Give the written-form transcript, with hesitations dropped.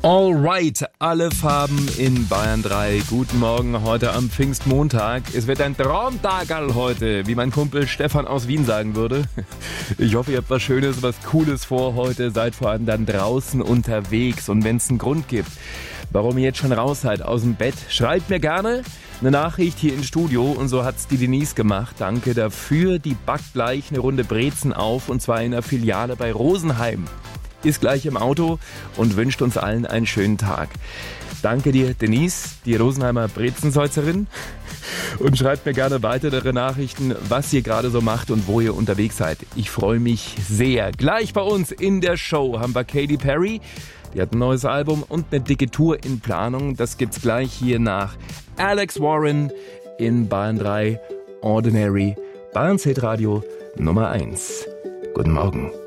Alright, alle Farben in Bayern 3. Guten Morgen heute am Pfingstmontag. Es wird ein Traumtagerl heute, wie mein Kumpel Stefan aus Wien sagen würde. Ich hoffe, ihr habt was Schönes, was Cooles vor heute. Seid vor allem dann draußen unterwegs. Und wenn es einen Grund gibt, warum ihr jetzt schon raus seid aus dem Bett, schreibt mir gerne eine Nachricht hier ins Studio. Und so hat's die Denise gemacht. Danke dafür. Die backt gleich eine Runde Brezen auf, und zwar in der Filiale bei Rosenheim. Ist gleich im Auto und wünscht uns allen einen schönen Tag. Danke dir, Denise, die Rosenheimer Brezensalzerin. Und schreibt mir gerne weitere Nachrichten, was ihr gerade so macht und wo ihr unterwegs seid. Ich freue mich sehr. Gleich bei uns in der Show haben wir Katy Perry. Die hat ein neues Album und eine dicke Tour in Planung. Das gibt's gleich hier nach Alex Warren in Bayern 3 Ordinary. Bayern Hitradio Nummer 1. Guten Morgen.